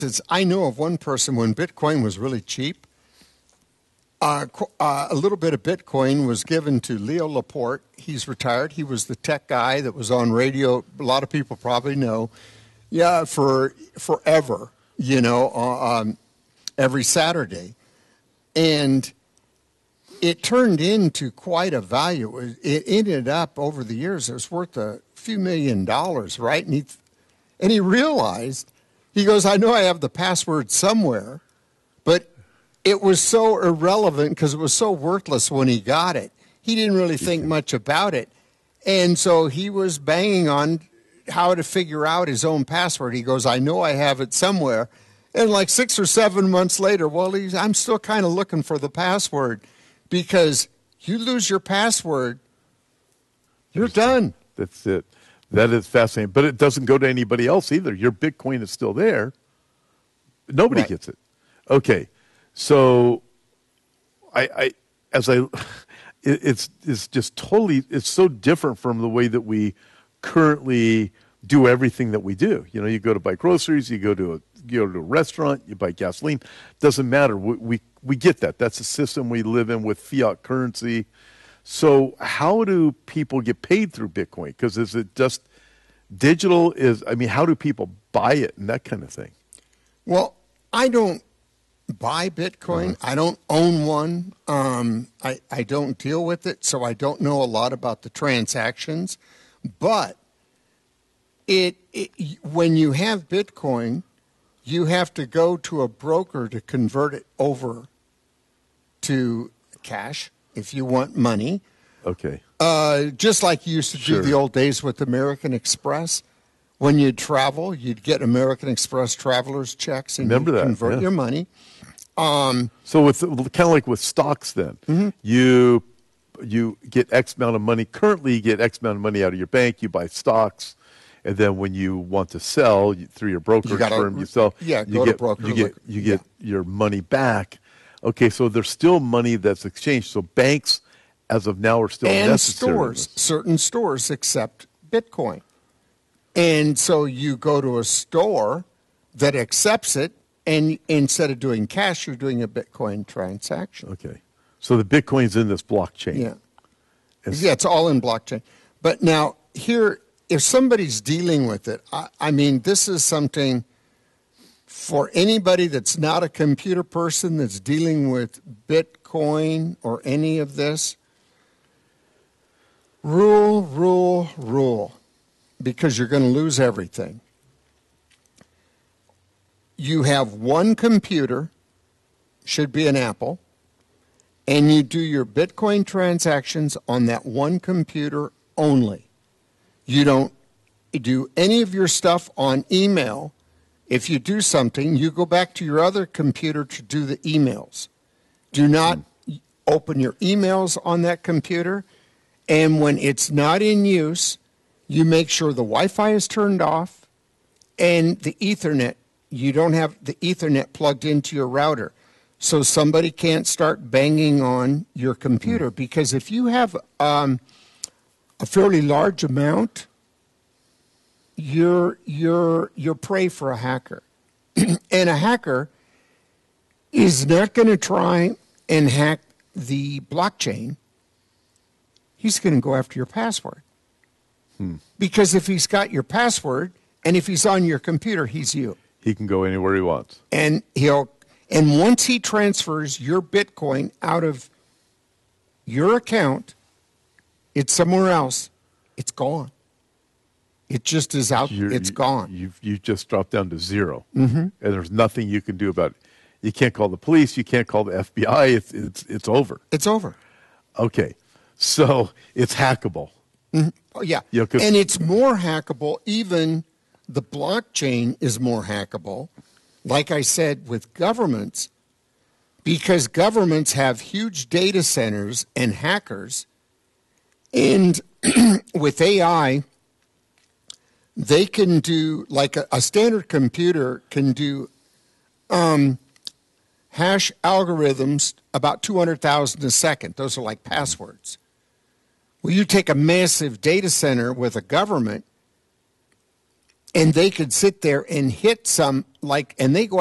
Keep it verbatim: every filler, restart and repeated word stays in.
I know of one person when Bitcoin was really cheap. Uh, uh, a little bit of Bitcoin was given to Leo Laporte. He's retired. He was the tech guy that was on radio. A lot of people probably know. Yeah, for forever, you know, uh, um, every Saturday. And it turned into quite a value. It ended up over the years, it was worth a few million dollars, right? And he, and he realized, he goes, I know I have the password somewhere, but it was so irrelevant because it was so worthless when he got it. He didn't really think much about it. And so he was banging on how to figure out his own password. He goes, I know I have it somewhere. And like six or seven months later, well, he's, I'm still kind of looking for the password, because you lose your password, you're done. That's it. That is fascinating. But it doesn't go to anybody else either. Your Bitcoin is still there. Nobody right. gets it. Okay. So, I, I as I, it, it's it's just totally, it's so different from the way that we currently do everything that we do. You know, you go to buy groceries, you go to a you go to a restaurant, you buy gasoline. Doesn't matter. We we, we get that. That's the system we live in with fiat currency. So, how do people get paid through Bitcoin? Because is it just digital? Is I mean, how do people buy it and that kind of thing? Well, I don't buy Bitcoin. Uh-huh. I don't own one. Um, I, I don't deal with it, so I don't know a lot about the transactions. But it, it when you have Bitcoin, you have to go to a broker to convert it over to cash if you want money. Okay. Uh, just like you used to Sure. do the old days with American Express. When you'd travel, you'd get American Express traveler's checks and Remember you'd that, convert yeah. your money. Um, so with kind of like with stocks, then mm-hmm. you you get X amount of money. Currently, you get X amount of money out of your bank. You buy stocks, and then when you want to sell you, through your brokerage You gotta- firm, you sell. yeah, you go to get broker, you get like- you get your money back. Okay, so there's still money that's exchanged. So banks, as of now, are still and necessary. stores, certain stores accept Bitcoin. And so you go to a store that accepts it, and instead of doing cash, you're doing a Bitcoin transaction. Okay, so the Bitcoin's in this blockchain. Yeah. It's- Yeah, it's all in blockchain. But now here, if somebody's dealing with it, I, I mean, this is something for anybody that's not a computer person that's dealing with Bitcoin or any of this. Rule, rule, rule, because you're going to lose everything. You have one computer, should be an Apple, and you do your Bitcoin transactions on that one computer only. You don't do any of your stuff on email. If you do something, you go back to your other computer to do the emails. Do not open your emails on that computer. And when it's not in use, you make sure the Wi-Fi is turned off and the Ethernet, you don't have the Ethernet plugged into your router. So somebody can't start banging on your computer. Because if you have um, a fairly large amount, you're you're you're prey for a hacker. And a hacker is not going to try and hack the blockchain. He's going to go after your password. Hmm. Because if he's got your password and if he's on your computer, he's you. He can go anywhere he wants. And he'll and once he transfers your Bitcoin out of your account, it's somewhere else, it's gone. It just is out. You're, it's you, gone. You've, you've just dropped down to zero. Mm-hmm. And there's nothing you can do about it. You can't call the police. You can't call the F B I. It's, it's, it's over. It's over. Okay. So it's hackable. Mm-hmm. Oh, yeah. Yeah, 'cause- and it's more hackable. Even the blockchain is more hackable, like I said, with governments, because governments have huge data centers and hackers. And with A I, they can do, like a, a standard computer can do um, hash algorithms about two hundred thousand a second. Those are like passwords. Well, you take a massive data center with a government, and they could sit there and hit some like, and they go